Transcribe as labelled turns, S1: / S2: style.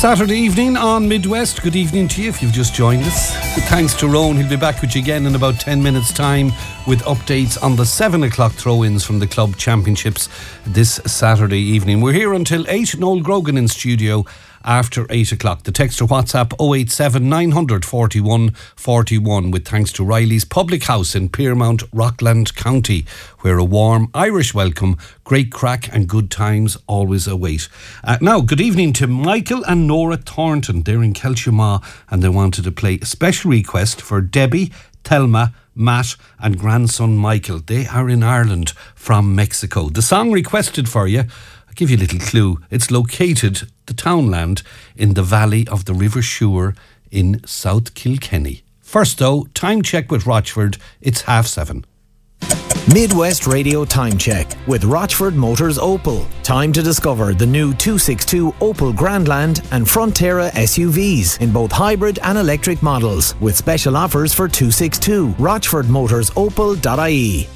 S1: Saturday evening on Midwest. Good evening to you if you've just joined us. Thanks to Rowan. He'll be back with you again in about 10 minutes time with updates on the 7 o'clock throw-ins from the club championships this Saturday evening. We're here until 8. Noel Grogan in studio after 8 o'clock. The text or WhatsApp 087 900 41 41 with thanks to Riley's Public House in Piermount, Rockland County, where a warm Irish welcome, great crack and good times always await. Now, good evening to Michael and Nora Thornton. They're in Kelchuma and they wanted to play a special request for Debbie, Thelma, Matt and grandson Michael. They are in Ireland from Mexico. The song requested for you, I'll give you a little clue. It's located, the townland, in the valley of the River Suir in South Kilkenny. First though, time check with Rochford. It's 7:30.
S2: Midwest Radio Time Check with Rochford Motors Opel. Time to discover the new 262 Opel Grandland and Frontera SUVs in both hybrid and electric models with special offers for 262. RochfordMotorsOpel.ie.